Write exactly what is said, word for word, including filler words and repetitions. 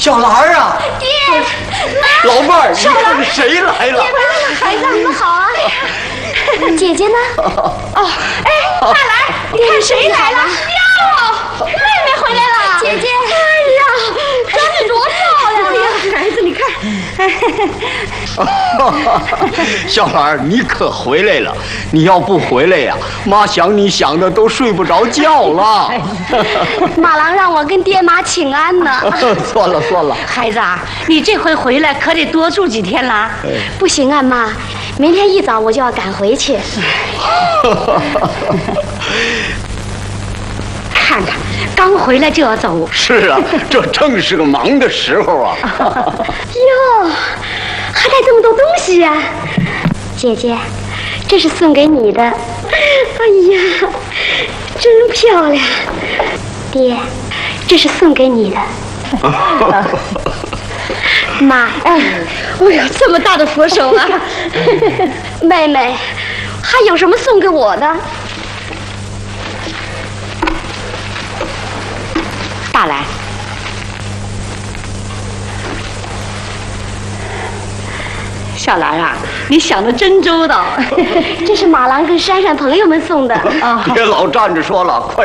小兰儿啊， 爹， 老伴儿，你看谁来了？ 孩子们好啊！姐姐呢？哦，哎，大兰，你看谁来了？哟，妹妹回来了！姐姐，哎呀，长得多漂亮呀！孩子，你看， 小兰儿，你可回来了！你要不回来呀，妈想你想的都睡不着觉了。 马郎让我跟爹妈请安呢。 算了算了， 孩子啊，你这回回来可得多住几天啦。 不行啊，妈，明天一早我就要赶回去。 看看，刚回来就要走。 是啊，这正是个忙的时候啊。 哟，还带这么多东西呀、啊！姐姐，这是送给你的。哎呀，真漂亮。爹，这是送给你的。妈，哎， 哎呦，这么大的佛手啊！ 妹妹，还有什么送给我的？ 大兰，小兰啊，你想的真周到。 这是马郎跟珊珊朋友们送的。 别老站着说了，快